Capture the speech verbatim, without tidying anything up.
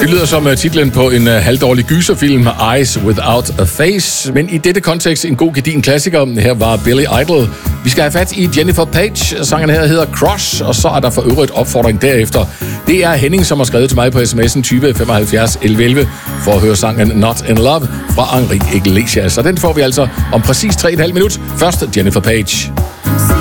Det lyder som uh, titlen på en uh, halvdårlig gyserfilm, Eyes Without a Face. Men i dette kontekst en god gedigen klassiker. Her var Billy Idol. Vi skal have fat i Jennifer Page. Sangen her hedder Crush, og så er der for øvrigt opfordring derefter. Det er Henning, som har skrevet til mig på sms'en tyve femoghalvfjerds elleve elleve for at høre sangen Not in Love fra Enrique Iglesias. Så den får vi altså om præcis tre komma fem minut. Først Jennifer Page.